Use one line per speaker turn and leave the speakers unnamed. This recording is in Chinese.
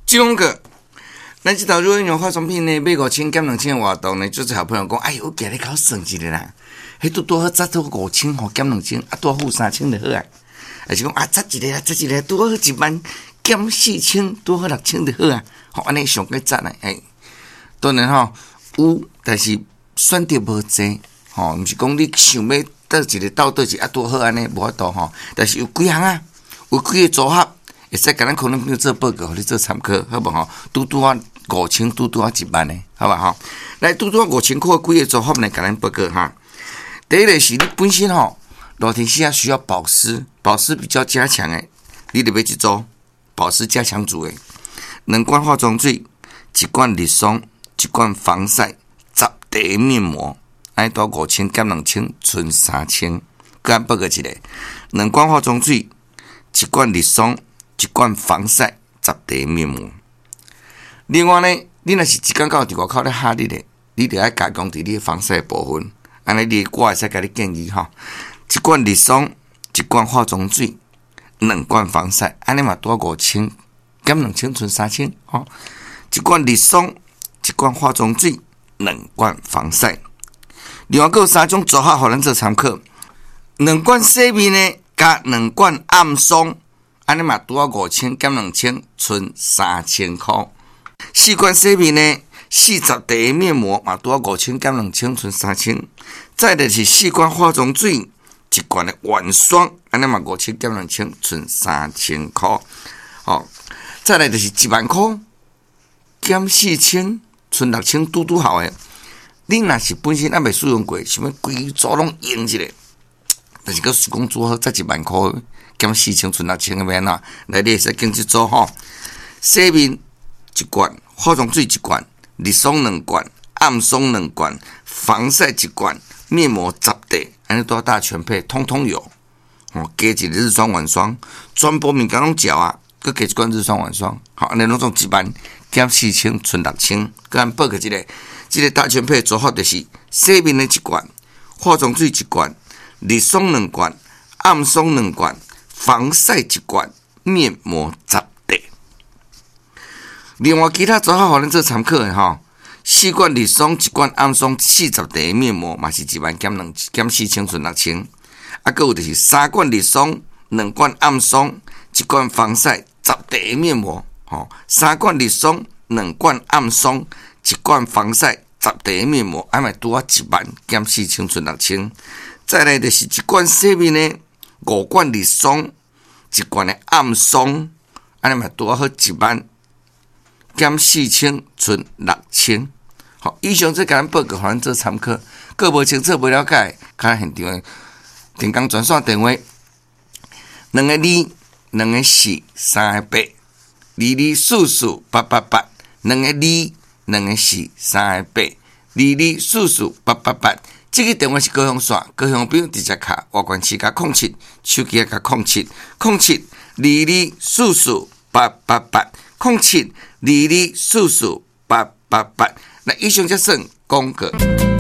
这种个，咱这头如果用化妆品呢，买5000减2000活动呢，就是好朋友讲，哎呦，今日搞省一个啦，迄拄好砸到5000吼减2000，啊，多付3000就好啊。还是讲啊，砸一个，拄好1万减4000，拄好6000就好啊。吼，安尼上个赞啊，当然吼有，但是选择无济，吼，毋是讲你想要倒一个倒一个啊，多好安尼无法度吼。但是有几项啊，有几个组合。会使甲咱可能朋友做报告，互你做参考，好无吼？拄啊5000，拄啊1万的，好吧吼？来拄啊5000块几个组合呢？甲咱报告哈。第一个是你本身吼，热天时啊需要保湿比较加强的，你就要去做保湿加强组的，2罐化妆水，1罐日霜，1罐防晒，10滴面膜，安尼多5000减2000，剩3000。甲咱报告一个，2罐化妆水，1罐日霜。1罐防晒10滴面膜。另外呢，你若是一工到伫外口咧哈日咧，你就要加强伫你防晒部分。安尼我会使甲你建议吼，1罐日霜，1罐化妆水，2罐防晒，安尼嘛多5000减2000剩3000吼。1罐日霜，1罐化妆水，2罐防晒。另外还有3种组合，互咱做参考。2罐洗面呢，加2罐暗霜。安尼嘛，拄啊5000减2000，剩3000块。4罐洗面呢，40滴面膜嘛，拄啊5000减2000，剩3000。再就是4罐化妆水，1罐的晚霜，安尼嘛5000减2000，剩3000块。好，再来就是1万块减4000，剩6000，拄好诶。你若是本身还未使用过，想要规组拢用一下，但是佮手工组合才1万块。减4000剩6000个要哪？来，你会使跟去做吼。洗面1罐，化妆水1罐，日霜2罐，暗霜2罐，防晒1罐，面膜10滴，安尼多大全配，通通有。哦，加一个日霜晚霜，全部物件拢照啊，佮加1罐日霜晚霜，好，安尼拢总1万减4000剩6000。佮咱报个一个，这个大全配组合就是洗面的1罐，化妆水1罐，日霜2罐，暗霜2罐。防晒1罐，面膜10滴。另外其他组合互咱做参考的吼，4罐日霜，1罐暗霜，40滴面膜嘛是1万减4000剩6000。啊，佮有就是3罐日霜，2罐暗霜，1罐防晒，10滴面膜。吼，3罐日霜，2罐暗霜，1罐防晒，10滴面膜，安尼拄啊1万减4000剩6000。再来就是1罐洗面呢。5罐日霜，1罐的暗霜，安尼嘛拄好1万减4000剩6000。好，以上这甲咱报告，互咱做参考。各无清楚、无了解，看现场的电工专线电话：2个2、2个4、3个8、224488，2个2、2个4、3个8、224488。这个电话是高雄线，高雄朋友直接卡，外关市加07，手机加0722448888，0722448888。那以上则算广告。